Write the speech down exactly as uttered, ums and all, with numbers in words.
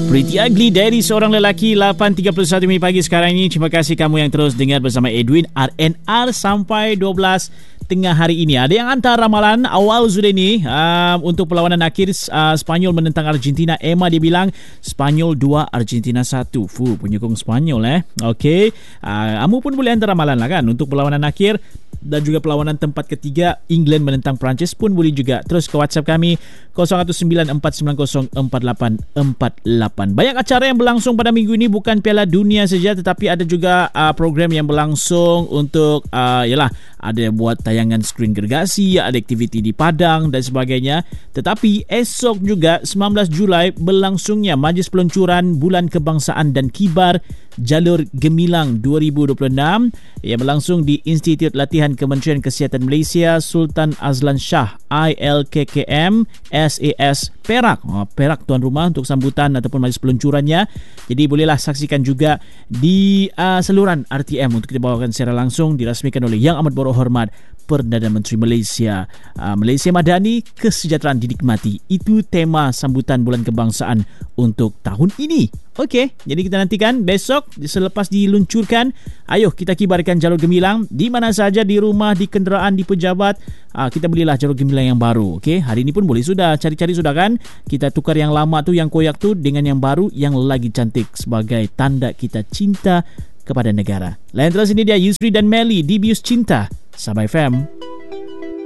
Pretty Ugly dari seorang lelaki. Lapan tiga puluh satu minit pagi sekarang ini. Terima kasih kamu yang terus dengar bersama Edwin R N R sampai dua belas tengah hari ini. Ada yang hantar ramalan awal sudah ni uh, untuk perlawanan akhir uh, Spanyol menentang Argentina. Emma dia bilang Spanyol dua, Argentina satu. Fuh, penyokong Spanyol eh. Okey. Uh, Amu pun boleh hantar ramalan lah kan untuk perlawanan akhir. Dan juga perlawanan tempat ketiga England menentang Perancis pun boleh juga. Terus ke WhatsApp kami kosong satu sembilan empat sembilan kosong empat lapan empat lapan. Banyak acara yang berlangsung pada minggu ini, bukan Piala Dunia saja tetapi ada juga uh, program yang berlangsung untuk uh, yalah, ada buat tayangan skrin gergasi, ada aktiviti di Padang dan sebagainya. Tetapi esok juga sembilan belas Julai berlangsungnya Majlis Peluncuran Bulan Kebangsaan dan Kibar Jalur Gemilang dua ribu dua puluh enam yang berlangsung di Institut Latihan Kementerian Kesihatan Malaysia Sultan Azlan Shah I L K K M S A S Perak. Oh, Perak tuan rumah untuk sambutan ataupun majlis peluncurannya. Jadi bolehlah saksikan juga di uh, saluran R T M untuk kita bawakan secara langsung, dirasmikan oleh Yang Amat Berhormat Perdana Menteri Malaysia. uh, Malaysia Madani, kesejahteraan dinikmati. Itu tema sambutan Bulan Kebangsaan untuk tahun ini. Okey, jadi kita nantikan besok selepas diluncurkan. Ayo kita kibarkan jalur gemilang di mana saja, di rumah, di kenderaan, di pejabat. Aa, kita belilah jalur gemilang yang baru. Okey, hari ini pun boleh sudah cari-cari sudah kan. Kita tukar yang lama tu, yang koyak tu dengan yang baru yang lagi cantik sebagai tanda kita cinta kepada negara. Lain terus ini dia Yusri dan Melly di Bius Cinta Sabah F M.